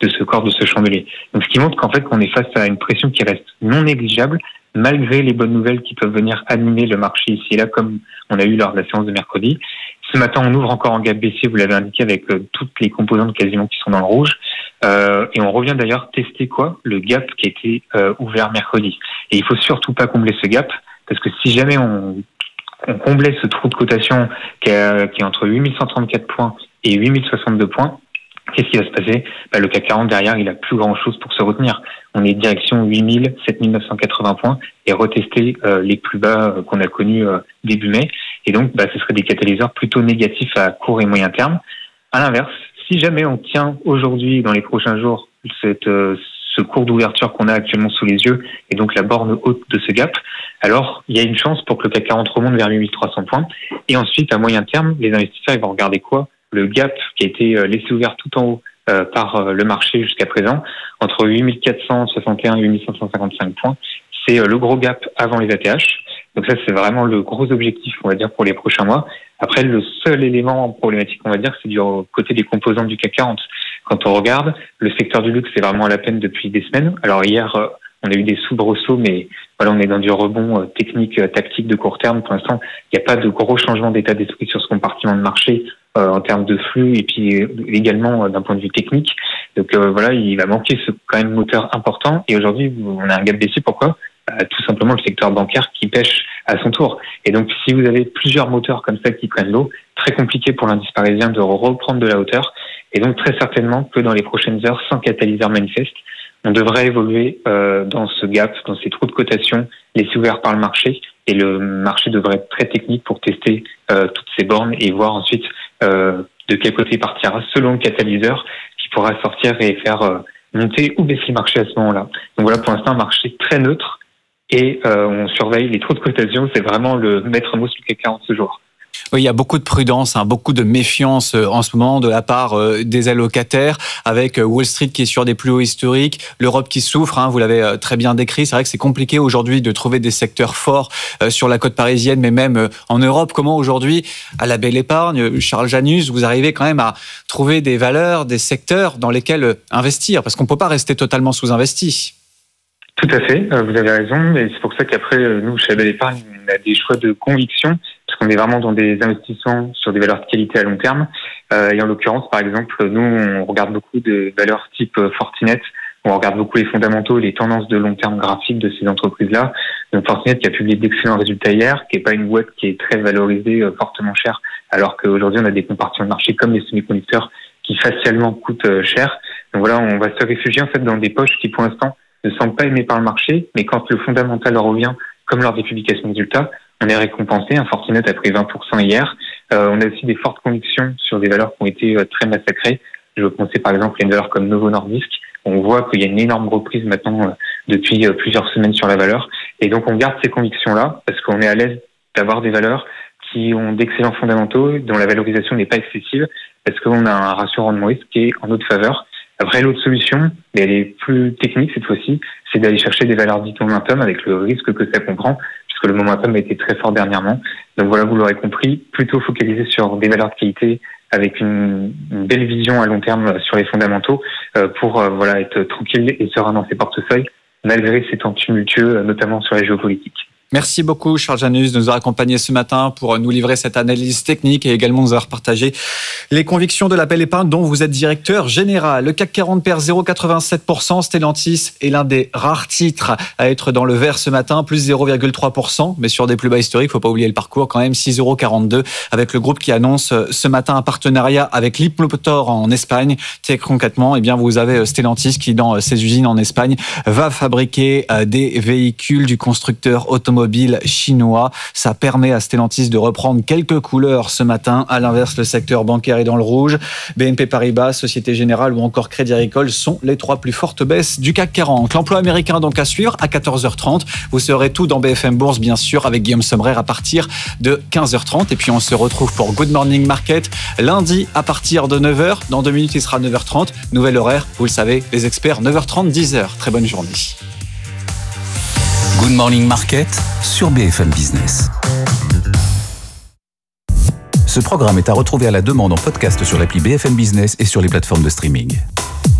de ce corps, de ce chandelier. Donc, ce qui montre qu'en fait, qu'on est face à une pression qui reste non négligeable, malgré les bonnes nouvelles qui peuvent venir animer le marché ici et là, comme on a eu lors de la séance de mercredi. Ce matin, on ouvre encore en gap baissier, vous l'avez indiqué, avec toutes les composantes quasiment qui sont dans le rouge. Et on revient d'ailleurs tester le gap qui a été ouvert mercredi. Et il faut surtout pas combler ce gap, parce que si jamais on comblait ce trou de cotation qui est entre 8134 points et 8062 points, qu'est-ce qui va se passer ? Le CAC 40 derrière, il a plus grand-chose pour se retenir. On est direction 8000, 7980 points et retester les plus bas qu'on a connus début mai. Et donc, ce serait des catalyseurs plutôt négatifs à court et moyen terme. À l'inverse, si jamais on tient aujourd'hui, dans les prochains jours, ce cours d'ouverture qu'on a actuellement sous les yeux et donc la borne haute de ce gap, alors il y a une chance pour que le CAC 40 remonte vers 8300 points. Et ensuite, à moyen terme, les investisseurs ils vont regarder quoi ? Le gap qui a été laissé ouvert tout en haut par le marché jusqu'à présent, entre 8461 et 8555 points, c'est le gros gap avant les ATH. Donc ça, c'est vraiment le gros objectif, on va dire, pour les prochains mois. Après, le seul élément problématique, on va dire, c'est du côté des composantes du CAC 40. Quand on regarde, le secteur du luxe, c'est vraiment à la peine depuis des semaines. Alors hier, on a eu des soubresauts, mais voilà, on est dans du rebond technique, tactique de court terme. Pour l'instant, il n'y a pas de gros changement d'état d'esprit sur ce compartiment de marché en termes de flux et puis également d'un point de vue technique. Donc voilà, il va manquer quand même moteur important. Et aujourd'hui, on a un gap baissier. Pourquoi ? Tout simplement le secteur bancaire qui pêche à son tour. Et donc, si vous avez plusieurs moteurs comme ça qui prennent l'eau, très compliqué pour l'indice parisien de reprendre de la hauteur. Et donc, très certainement que dans les prochaines heures, sans catalyseur manifeste, on devrait évoluer dans ce gap, dans ces trous de cotation laissés ouverts par le marché. Et le marché devrait être très technique pour tester toutes ces bornes et voir ensuite de quel côté il partira selon le catalyseur qui pourra sortir et faire monter ou baisser le marché à ce moment-là. Donc voilà, pour l'instant, un marché très neutre. Et on surveille les trous de cotation, c'est vraiment le maître mot sur le CAC 40 ce jour. Oui, il y a beaucoup de prudence, beaucoup de méfiance en ce moment de la part des allocataires, avec Wall Street qui est sur des plus hauts historiques, l'Europe qui souffre, vous l'avez très bien décrit. C'est vrai que c'est compliqué aujourd'hui de trouver des secteurs forts sur la côte parisienne, mais même en Europe. Comment aujourd'hui, à la Belle Épargne, Charles Janus, vous arrivez quand même à trouver des valeurs, des secteurs dans lesquels investir ? Parce qu'on ne peut pas rester totalement sous-investi. Tout à fait, vous avez raison, et c'est pour ça qu'après, nous, chez Belle Épargne, on a des choix de conviction, parce qu'on est vraiment dans des investissements sur des valeurs de qualité à long terme. Et en l'occurrence, par exemple, nous, on regarde beaucoup de valeurs type Fortinet, on regarde beaucoup les fondamentaux, les tendances de long terme graphiques de ces entreprises-là. Donc Fortinet qui a publié d'excellents résultats hier, qui n'est pas une boîte qui est très valorisée, fortement chère, alors qu'aujourd'hui, on a des compartiments de marché comme les semi-conducteurs qui facialement coûtent cher. Donc voilà, on va se réfugier en fait dans des poches qui, pour l'instant, ne semblent pas aimés par le marché, mais quand le fondamental revient, comme lors des publications de résultats, on est récompensé. Un Fortinet a pris 20% hier. On a aussi des fortes convictions sur des valeurs qui ont été très massacrées. Je veux penser par exemple à une valeur comme Novo Nordisk. On voit qu'il y a une énorme reprise maintenant depuis plusieurs semaines sur la valeur. Et donc on garde ces convictions-là parce qu'on est à l'aise d'avoir des valeurs qui ont d'excellents fondamentaux, dont la valorisation n'est pas excessive, parce qu'on a un ratio rendement-risque qui est en notre faveur. Après, l'autre solution, mais elle est plus technique cette fois-ci, c'est d'aller chercher des valeurs dites momentum avec le risque que ça comprend, puisque le momentum a été très fort dernièrement. Donc voilà, vous l'aurez compris, plutôt focalisé sur des valeurs de qualité avec une belle vision à long terme sur les fondamentaux pour être tranquille et serein dans ses portefeuilles, malgré ces temps tumultueux, notamment sur la géopolitique. Merci beaucoup Charles Janus de nous avoir accompagnés ce matin pour nous livrer cette analyse technique et également nous avoir partagé les convictions de la Belle Épargne dont vous êtes directeur général. Le CAC 40 perd 0,87%. Stellantis est l'un des rares titres à être dans le vert ce matin, plus 0,3%, mais sur des plus bas historiques. Il ne faut pas oublier le parcours quand même, 6,42€ avec le groupe qui annonce ce matin un partenariat avec Leapmotor en Espagne. Très concrètement, vous avez Stellantis qui dans ses usines en Espagne va fabriquer des véhicules du constructeur automobile chinois. Ça permet à Stellantis de reprendre quelques couleurs ce matin. À l'inverse, le secteur bancaire est dans le rouge. BNP Paribas, Société Générale ou encore Crédit Agricole sont les trois plus fortes baisses du CAC 40. L'emploi américain donc à suivre à 14h30. Vous serez tout dans BFM Bourse bien sûr avec Guillaume Sommerer à partir de 15h30 et puis on se retrouve pour Good Morning Market lundi à partir de 9h. Dans 2 minutes il sera 9h30. Nouvel horaire, vous le savez, les experts 9h30, 10h. Très bonne journée. Good Morning Market sur BFM Business. Ce programme est à retrouver à la demande en podcast sur l'appli BFM Business et sur les plateformes de streaming.